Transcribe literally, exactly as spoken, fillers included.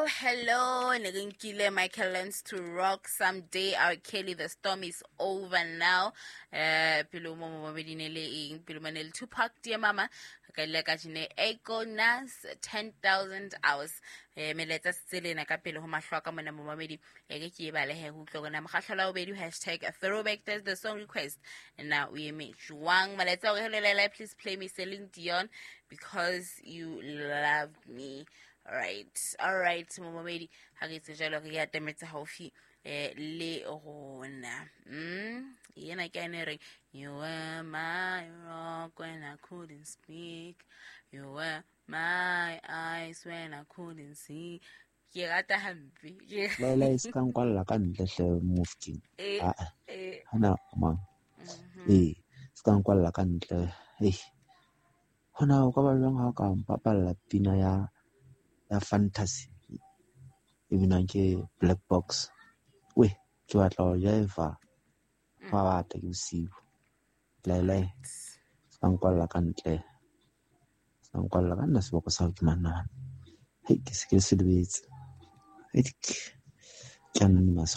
Hello, Nagin Michael learns to rock someday. Our Kelly, the storm is over now. Uh, Pilumo Medinele in Pilumanel Tupac, dear mama. Kalakajine Eko Nas, ten thousand hours. Meleta still in a capello Mashwaka Manamadi, Egeki Balehe, who Kloganam Hashala Bedu hashtag a throwback test the song request. And now we make Juang Maleta, please play me Celine Dion because you love me. Alright, alright, Mama Medi, Hagit Jalo, Yatameta Hofi, Le Rona. Hm, Yena Canary, you were my rock when I couldn't speak, you were my eyes when I couldn't see. Yegata happy. Laila iskan kwalla kan hle mufkin. Ah. Hana ma. Eh, iskan kwalla kan hle. Eh. Hona o ka ba jwang ha ka mpapalla pina ya ya fantasy. Ibina ke black box. We, ke batla ya eva. Ba ba ta ke sibo. Laila iskan kwalla kan hle. Iskan kwalla kan nasiboko sa ke manana. Hey, ke se ke se lebetse. Edik. Can